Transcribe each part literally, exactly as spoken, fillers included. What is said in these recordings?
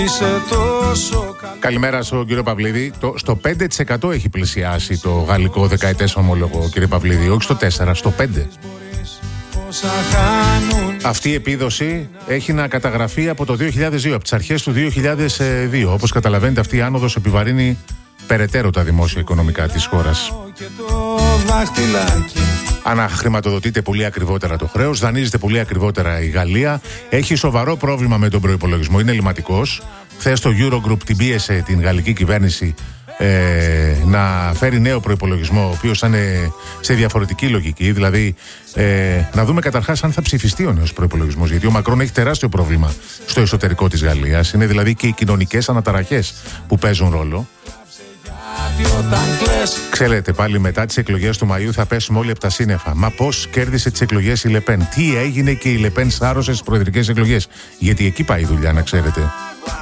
Καλημέρα στον κύριο Παυλίδη. Το, στο πέντε τοις εκατό έχει πλησιάσει το γαλλικό δεκαετές ομόλογο, κύριε Παυλίδη, όχι στο τέσσερα, στο πέντε. Αυτή η επίδοση έχει να καταγραφεί από το δύο χιλιάδες δύο, από τις αρχές του δύο χιλιάδες δύο. Όπως καταλαβαίνετε, αυτή η άνοδος επιβαρύνει περαιτέρω τα δημόσια οικονομικά της χώρας. Αναχρηματοδοτείται πολύ ακριβότερα το χρέος, δανείζεται πολύ ακριβότερα η Γαλλία, έχει σοβαρό πρόβλημα με τον προϋπολογισμό, είναι ελληματικός. Χθες το Eurogroup την πίεσε την γαλλική κυβέρνηση ε, να φέρει νέο προϋπολογισμό, ο οποίος θα είναι σε διαφορετική λογική, δηλαδή ε, να δούμε καταρχάς αν θα ψηφιστεί ο νέος προϋπολογισμός, γιατί ο Μακρόν έχει τεράστιο πρόβλημα στο εσωτερικό της Γαλλίας, είναι δηλαδή και οι κοινωνικές αναταραχές που παίζουν ρόλο. Ξέρετε, πάλι μετά τις εκλογές του Μαΐου θα πέσουμε όλοι από τα σύννεφα. Μα πώς κέρδισε τις εκλογές η Λεπέν? Τι έγινε και η Λεπέν σάρωσε στις προεδρικές εκλογές? Γιατί εκεί πάει η δουλειά, να ξέρετε.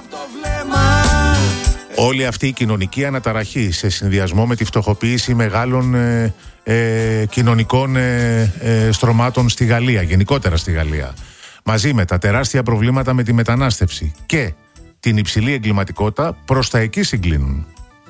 Όλη αυτή η κοινωνική αναταραχή σε συνδυασμό με τη φτωχοποίηση μεγάλων ε, ε, κοινωνικών ε, ε, στρωμάτων στη Γαλλία, γενικότερα στη Γαλλία, μαζί με τα τεράστια προβλήματα με τη μετανάστευση και την υψηλή εγκληματικότητα, προς τα εκεί συγκλίνουν.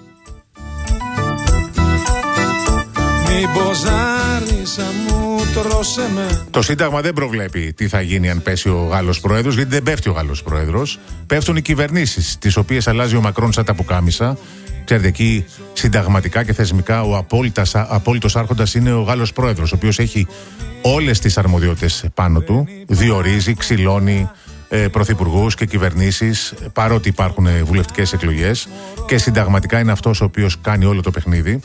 Το Σύνταγμα δεν προβλέπει τι θα γίνει αν πέσει ο Γάλλος Πρόεδρος, γιατί δεν πέφτει ο Γάλλος Πρόεδρος. Πέφτουν οι κυβερνήσεις, τις οποίες αλλάζει ο Μακρόν σαν τα πουκάμισα. Ξέρετε, εκεί συνταγματικά και θεσμικά ο απόλυτος άρχοντας είναι ο Γάλλος Πρόεδρος, ο οποίος έχει όλες τις αρμοδιότητες πάνω του, διορίζει, ξυλώνει ε, πρωθυπουργούς και κυβερνήσεις, παρότι υπάρχουν βουλευτικές εκλογές, και συνταγματικά είναι αυτός ο οποίος κάνει όλο το παιχνίδι.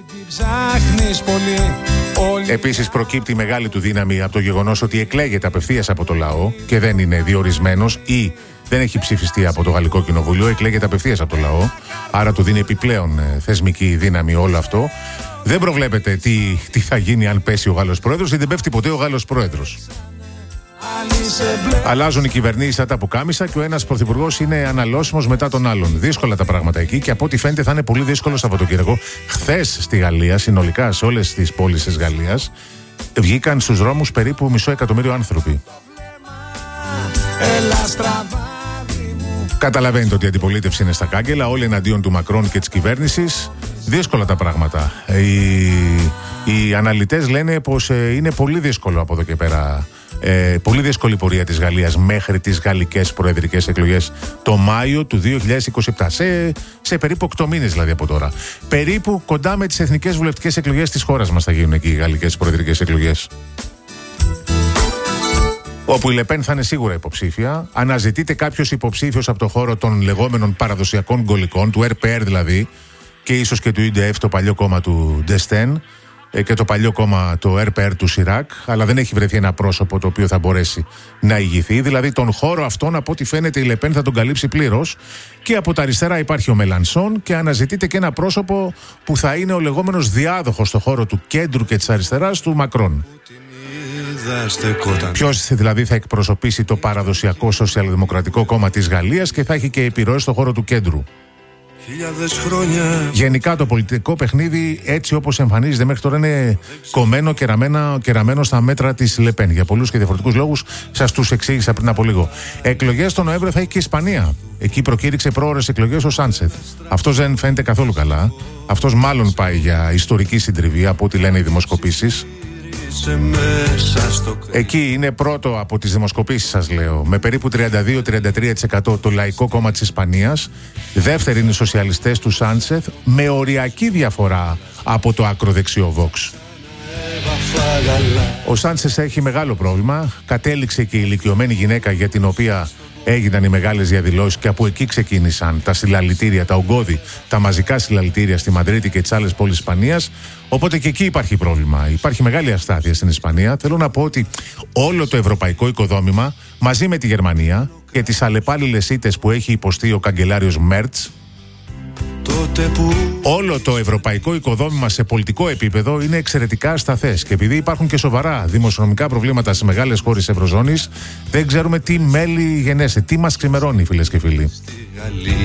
Επίσης προκύπτει μεγάλη του δύναμη από το γεγονός ότι εκλέγεται απευθείας από το λαό και δεν είναι διορισμένος ή δεν έχει ψηφιστεί από το Γαλλικό Κοινοβούλιο, εκλέγεται απευθείας από το λαό, άρα του δίνει επιπλέον θεσμική δύναμη όλο αυτό. Δεν προβλέπεται τι, τι θα γίνει αν πέσει ο Γάλλος Πρόεδρος, γιατί δεν πέφτει ποτέ ο Γάλλος Πρόεδρος. Αλλάζουν οι κυβερνήσεις σαν τα πουκάμισα και ο ένας πρωθυπουργός είναι αναλώσιμος μετά τον άλλον. Δύσκολα τα πράγματα εκεί και από ό,τι φαίνεται θα είναι πολύ δύσκολο Σαββατοκύριακο. Χθες στη Γαλλία, συνολικά σε όλες τις πόλεις της Γαλλίας, βγήκαν στους δρόμους περίπου μισό εκατομμύριο άνθρωποι. Καταλαβαίνετε ότι η αντιπολίτευση είναι στα κάγκελα, όλοι εναντίον του Μακρόν και της κυβέρνησης. Δύσκολα τα πράγματα. Οι, οι αναλυτές λένε πως ε, είναι πολύ δύσκολο από εδώ και πέρα. Ε, πολύ δύσκολη πορεία της Γαλλίας μέχρι τις γαλλικές προεδρικές εκλογές το Μάιο του δύο χιλιάδες είκοσι επτά. Σε, σε περίπου οκτώ μήνες δηλαδή από τώρα. Περίπου κοντά με τις εθνικές βουλευτικές εκλογές της χώρας μας θα γίνουν εκεί οι γαλλικές προεδρικές εκλογές. Όπου η Λεπέν θα είναι σίγουρα υποψήφια. Αναζητείται κάποιος υποψήφιος από το χώρο των λεγόμενων παραδοσιακών γκολικών, του Ερ Πι Αρ δηλαδή, και ίσως και του Ι Ντι Εφ, το παλιό κόμμα του Ντεστέν, και το παλιό κόμμα, το Ερ Πι Αρ του Σιράκ, αλλά δεν έχει βρεθεί ένα πρόσωπο το οποίο θα μπορέσει να ηγηθεί. Δηλαδή τον χώρο αυτόν, από ό,τι φαίνεται, η Λεπέν θα τον καλύψει πλήρως. Και από τα αριστερά υπάρχει ο Μελανσόν και αναζητείται και ένα πρόσωπο που θα είναι ο λεγόμενος διάδοχος στο χώρο του κέντρου και της αριστεράς του Μακρόν. Ποιος δηλαδή θα εκπροσωπήσει το παραδοσιακό σοσιαλδημοκρατικό κόμμα της Γαλλίας και θα έχει και επιρροές στο χώρο του κέντρου. Γενικά το πολιτικό παιχνίδι, έτσι όπως εμφανίζεται μέχρι τώρα, είναι κομμένο και ραμμένο, και ραμμένο στα μέτρα της Λεπέν. Για πολλούς και διαφορετικούς λόγους, σας τους εξήγησα πριν από λίγο. Εκλογές τον Νοέμβριο θα έχει και η Ισπανία. Εκεί προκήρυξε πρόωρες εκλογές ο Σάνσεθ. Αυτός δεν φαίνεται καθόλου καλά. Αυτός μάλλον πάει για ιστορική συντριβή, από ό,τι λένε οι δημοσκοπήσεις. Εκεί είναι πρώτο από τις δημοσκοπήσεις, σας λέω, με περίπου τριάντα δύο με τριάντα τρία τοις εκατό το Λαϊκό Κόμμα της Ισπανίας. Δεύτεροι είναι οι σοσιαλιστές του Σάνσεθ, με οριακή διαφορά από το ακροδεξιό Vox. Ο Σάνσεθ έχει μεγάλο πρόβλημα. Κατέληξε και η ηλικιωμένη γυναίκα για την οποία έγιναν οι μεγάλες διαδηλώσεις και από εκεί ξεκίνησαν τα συλλαλητήρια, τα ογκώδη, τα μαζικά συλλαλητήρια στη Μαδρίτη και τις άλλες πόλεις Ισπανίας. Οπότε και εκεί υπάρχει πρόβλημα. Υπάρχει μεγάλη αστάθεια στην Ισπανία. Θέλω να πω ότι όλο το ευρωπαϊκό οικοδόμημα, μαζί με τη Γερμανία και τις αλλεπάλληλες ήττες που έχει υποστεί ο καγκελάριος Μέρτς, όλο το ευρωπαϊκό οικοδόμημα σε πολιτικό επίπεδο είναι εξαιρετικά ασταθές. Και επειδή υπάρχουν και σοβαρά δημοσιονομικά προβλήματα σε μεγάλες χώρες της Ευρωζώνης, δεν ξέρουμε τι μέλη γενέστε, τι μας ξημερώνει, φίλες και φίλοι.